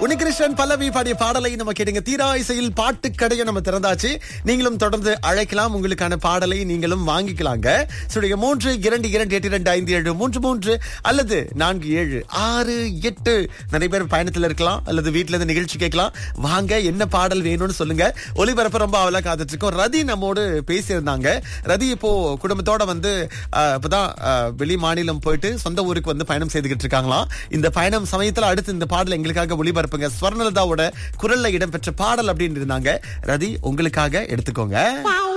உன்னிகிருஷ்ணன் பல்லவி பாடிய பாடலை நம்ம கேட்டுங்க. தீரா இசையில் பாட்டு கடையை நம்ம திறந்தாச்சு. நீங்களும் தொடர்ந்து அழைக்கலாம், உங்களுக்கான பாடலை நீங்களும் வாங்கிக்கலாங்க. 322282533 அல்லது 4768. நிறைய பேர் பயணத்துல இருக்கலாம் அல்லது வீட்டுல இருந்து நிகழ்ச்சி கேட்கலாம். வாங்க, என்ன பாடல் வேணும்னு சொல்லுங்க. ஒலிபரப்பு ரொம்ப அவலா காத்துட்டு இருக்கோம். ரதி நம்மோடு பேசியிருந்தாங்க. ரதி இப்போ குடும்பத்தோட வந்து இப்பதான் வெளி மாநிலம் போயிட்டு சொந்த ஊருக்கு வந்து பயணம் செய்துகிட்டு இருக்காங்களாம். இந்த பயணம் சமயத்துல அடுத்து இந்த பாடல் எங்களுக்காக ஒளிபரப்புங்க. ஸ்வர்ணலதாவோட குரல்ல இடம்பெற்ற பாடல் அப்படின்னு இருந்தாங்க. ரதி, உங்களுக்காக எடுத்துக்கோங்க.